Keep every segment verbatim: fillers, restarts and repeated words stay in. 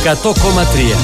εκατό κόμμα τρία.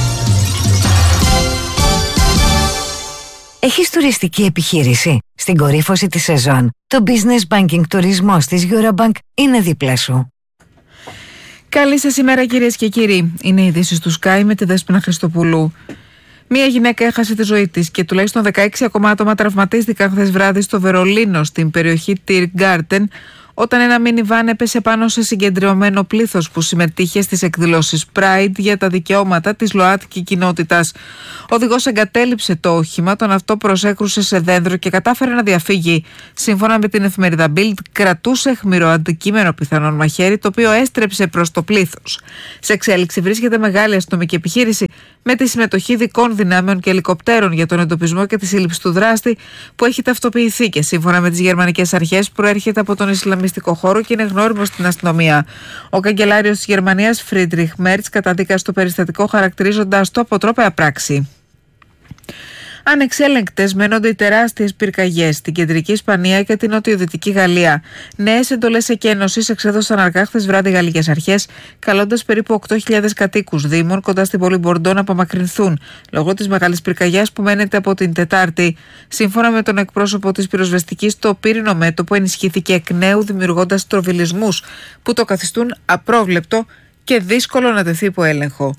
Έχεις τουριστική επιχείρηση? Στην κορύφωση της σεζόν, το Business Banking τουρισμός της Eurobank είναι δίπλα σου. Καλή σας ημέρα κυρίες και κύριοι. Είναι οι ειδήσεις του Sky με τη Δέσποινα Χριστοπουλού. Μία γυναίκα έχασε τη ζωή της και τουλάχιστον δεκαέξι ακόμα άτομα τραυματίστηκαν χθες βράδυ στο Βερολίνο, στην περιοχή Tiergarten, όταν ένα μίνιβαν έπεσε πάνω σε συγκεντρωμένο πλήθος που συμμετείχε στις εκδηλώσεις Pride για τα δικαιώματα της ΛΟΑΤΚΙ κοινότητας. Ο οδηγός εγκατέλειψε το όχημα, τον αυτό προσέκρουσε σε δέντρο και κατάφερε να διαφύγει. Σύμφωνα με την εφημερίδα Bild, κρατούσε αιχμηρό αντικείμενο, πιθανόν μαχαίρι, το οποίο έστρεψε προς το πλήθος. Σε εξέλιξη βρίσκεται μεγάλη αστυνομική επιχείρηση με τη συμμετοχή δικών δυνάμεων και ελικοπτέρων για τον εντοπισμό και τη σύλληψη του δράστη, που έχει ταυτοποιηθεί και σύμφωνα με τις γερμανικές αρχές προέρχεται από τον Ισλαμιστικό χώρο και είναι γνώριμο στην αστυνομία. Ο καγκελάριος της Γερμανίας, Φρίντριχ Μέρτς, καταδίκασε το περιστατικό χαρακτηρίζοντας το αποτρόπαια πράξη. Ανεξέλεγκτες μένονται οι τεράστιες πυρκαγιές στην κεντρική Ισπανία και την νοτιοδυτική Γαλλία. Νέες εντολές εκένωσης εξέδωσαν αργά χθες βράδυ οι γαλλικές αρχές, καλώντας περίπου οκτώ χιλιάδες κατοίκους δήμων κοντά στην πόλη Μπορντό να απομακρυνθούν λόγω της μεγάλης πυρκαγιάς που μένεται από την Τετάρτη. Σύμφωνα με τον εκπρόσωπο της πυροσβεστικής, το πύρινο μέτωπο ενισχύθηκε εκ νέου, δημιουργώντας τροβιλισμούς που το καθιστούν απρόβλεπτο και δύσκολο να τεθεί υπό έλεγχο.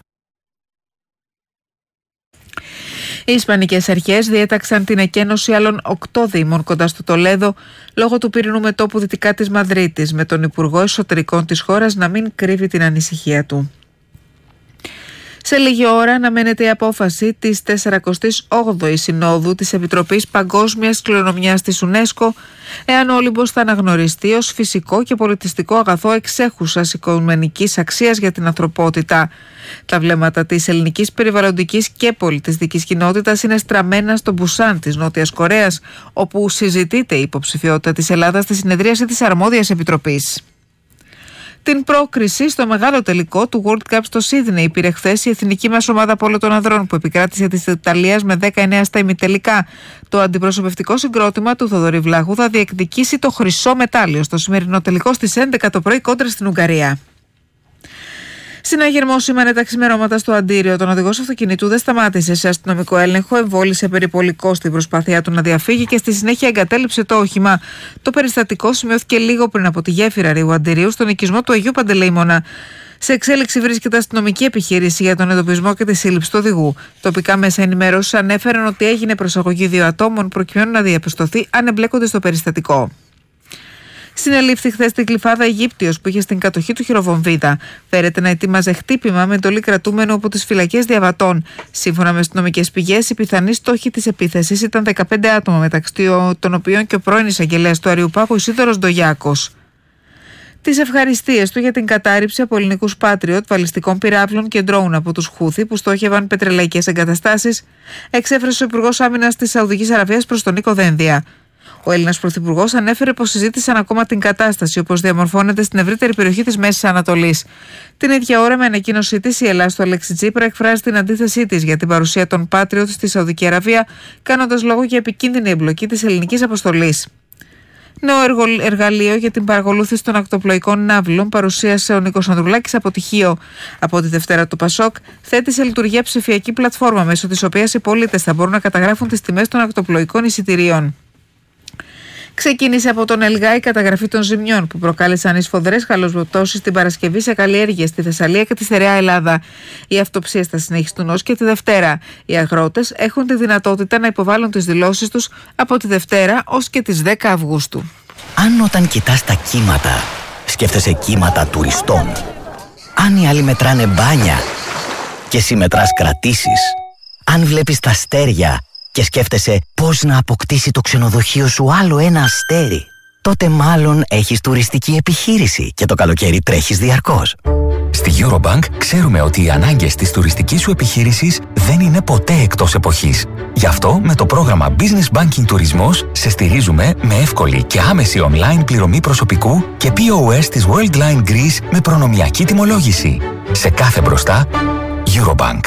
Οι Ισπανικές αρχές διέταξαν την εκένωση άλλων οκτώ δήμων κοντά στο Τολέδο λόγω του πυρηνού μετώπου δυτικά της Μαδρίτης, με τον Υπουργό Εσωτερικών της χώρας να μην κρύβει την ανησυχία του. Σε λίγη ώρα αναμένεται η απόφαση της σαρανταοκτώ όγδοης Συνόδου της Επιτροπής Παγκόσμιας Κληρονομιάς της UNESCO, εάν ο Όλυμπος θα αναγνωριστεί ως φυσικό και πολιτιστικό αγαθό εξέχουσας οικουμενικής αξίας για την ανθρωπότητα. Τα βλέμματα της ελληνικής περιβαλλοντικής και πολιτιστικής κοινότητας είναι στραμμένα στο Μπουσάν της Νότιας Κορέας, όπου συζητείται η υποψηφιότητα της Ελλάδας στη συνεδρίαση της Αρμόδιας Επιτροπής. Την πρόκριση στο μεγάλο τελικό του World Cup στο Σίδνεϊ πήρε χθες η εθνική μας ομάδα πόλο των ανδρών, που επικράτησε της Ιταλίας με δέκα εννέα στα ημιτελικά. Το αντιπροσωπευτικό συγκρότημα του Θοδωρή Βλάχου θα διεκδικήσει το χρυσό μετάλλιο στο σημερινό τελικό στις έντεκα το πρωί κόντρα στην Ουγγαρία. Συναγερμό σήμανε τα ξημερώματα στο Αντίριο. Τον οδηγός αυτοκινητού δεν σταμάτησε σε αστυνομικό έλεγχο, εμβόλησε περιπολικό στην προσπάθειά του να διαφύγει και στη συνέχεια εγκατέλειψε το όχημα. Το περιστατικό σημειώθηκε λίγο πριν από τη γέφυρα Ρίου Αντιρίου, στον οικισμό του Αγίου Παντελεήμονα. Σε εξέλιξη βρίσκεται αστυνομική επιχείρηση για τον εντοπισμό και τη σύλληψη του οδηγού. Τοπικά μέσα ενημέρωση ανέφεραν ότι έγινε προσαγωγή δύο ατόμων προκειμένου να διαπιστωθεί αν εμπλέκονται στο περιστατικό. Συνελήφθη χθες στην Κλιφάδα Αιγύπτιος που είχε στην κατοχή του χειροβομβίδα. Φέρεται να ετοίμαζε χτύπημα με εντολή κρατούμενου από τις φυλακές διαβατών. Σύμφωνα με αστυνομικές πηγές, οι πιθανοί στόχοι της επίθεσης ήταν δεκαπέντε άτομα, μεταξύ των οποίων και ο πρώην εισαγγελέας του Αριουπάγου Ισίδωρος Ντογιάκος. Τις ευχαριστίες του για την κατάρριψη από ελληνικούς Patriot βαλιστικών πυράβλων και ντρόουν από τους Χούθη που στόχευαν πετρελαϊκές εγκαταστάσεις, εξέφρασε ο Υπουργός Άμυνας της Σαουδικής Αραβίας προς τον Νίκο Δένδια. Ο Έλληνας Πρωθυπουργός ανέφερε πως συζήτησαν ακόμα την κατάσταση όπως διαμορφώνεται στην ευρύτερη περιοχή της Μέσης Ανατολής. Την ίδια ώρα, με ανακοίνωσή της, η Ελλάδα στο Αλέξη Τσίπρα εκφράζει την αντίθεσή της για την παρουσία των Patriot στη Σαουδική Αραβία, κάνοντας λόγο για επικίνδυνη εμπλοκή της ελληνικής αποστολής. Νέο εργαλείο για την παρακολούθηση των ακτοπλοϊκών ναύλων παρουσίασε ο Νίκος Ανδρουλάκης από τυχείο. Από τη Δευτέρα του ΠΑΣΟΚ θέτει σε λειτουργία ψηφιακή πλατφόρμα μέσω της οποίας οι πολίτες θα μπορούν να καταγράφουν τις τιμές των ακτοπλοϊκών εισιτηρίων. Ξεκίνησε από τον ΕΛΓΑ η καταγραφή των ζημιών που προκάλεσαν οι σφοδρές χαλωσβοτώσεις την Παρασκευή σε καλλιέργειες στη Θεσσαλία και τη Στερεά Ελλάδα. Οι αυτοψίες θα συνεχιστούν ως και τη Δευτέρα. Οι αγρότες έχουν τη δυνατότητα να υποβάλουν τις δηλώσεις τους από τη Δευτέρα ως και τις δέκα Αυγούστου. Αν όταν κοιτάς τα κύματα, σκέφτεσαι κύματα τουριστών. Αν οι άλλοι μετράνε μπάνια και εσύ μετράς κρατήσεις. Αν βλέπεις τα αστέρια και σκέφτεσαι πώς να αποκτήσει το ξενοδοχείο σου άλλο ένα αστέρι, τότε μάλλον έχεις τουριστική επιχείρηση και το καλοκαίρι τρέχεις διαρκώς. Στη Eurobank ξέρουμε ότι οι ανάγκες της τουριστικής σου επιχείρησης δεν είναι ποτέ εκτός εποχής. Γι' αυτό με το πρόγραμμα Business Banking Τουρισμός σε στηρίζουμε με εύκολη και άμεση online πληρωμή προσωπικού και πι ο ες της Worldline Greece με προνομιακή τιμολόγηση. Σε κάθε μπροστά, Eurobank.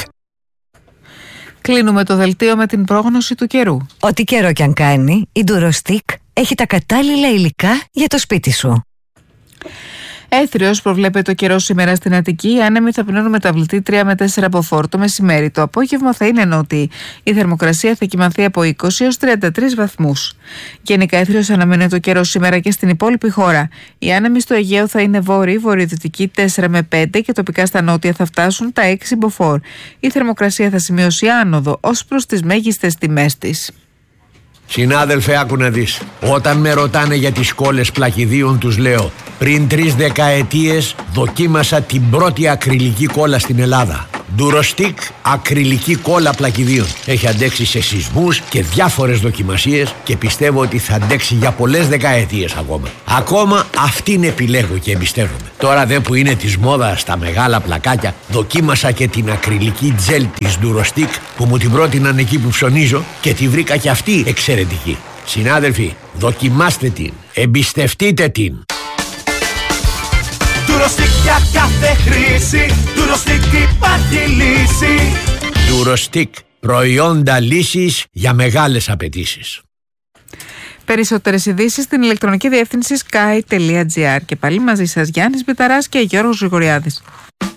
Κλείνουμε το δελτίο με την πρόγνωση του καιρού. Ό,τι καιρό κι αν κάνει, η Durostick έχει τα κατάλληλα υλικά για το σπίτι σου. Έθριος προβλέπεται ο καιρός σήμερα στην Αττική. Οι άνεμοι θα πνέουν μεταβλητή τρία με τέσσερα από φόρ. Το μεσημέρι το απόγευμα θα είναι νότιη. Η θερμοκρασία θα κυμανθεί από είκοσι έως τριάντα τρεις βαθμούς. Γενικά έθριος αναμένεται ο καιρός σήμερα και στην υπόλοιπη χώρα. Οι άνεμοι στο Αιγαίο θα είναι βόρειοι, βορειοδυτικοί τέσσερα με πέντε και τοπικά στα νότια θα φτάσουν τα έξι μποφόρ. Η θερμοκρασία θα σημειώσει άνοδο ως προς τις μέγιστες τιμές της. Συνάδελφε, άκου να δεις. Όταν με ρωτάνε για τις κόλλες πλακιδίων, τους λέω: πριν τρεις δεκαετίες δοκίμασα την πρώτη ακριλική κόλλα στην Ελλάδα. Durostic ακριλική κόλλα πλακιδίων. Έχει αντέξει σε σεισμούς και διάφορες δοκιμασίες και πιστεύω ότι θα αντέξει για πολλές δεκαετίες ακόμα. Ακόμα αυτήν επιλέγω και εμπιστεύομαι. Τώρα δε που είναι της μόδας τα μεγάλα πλακάκια, δοκίμασα και την ακριλική τζέλ της Durostic που μου την πρότειναν εκεί που ψωνίζω και τη βρήκα και αυτή εξαιρετική. Συνάδελφοι, δοκιμάστε την, εμπιστευτείτε την. Durostic για κάθε χρήση, Durostic υπάρχει λύση. Durostic, προϊόντα λύσης για μεγάλες απαιτήσεις. Περισσότερες ειδήσεις στην ηλεκτρονική διεύθυνση sky τελεία gr. Και πάλι μαζί σας Γιάννης Μπιταράς και Γιώργος Γρηγοριάδης.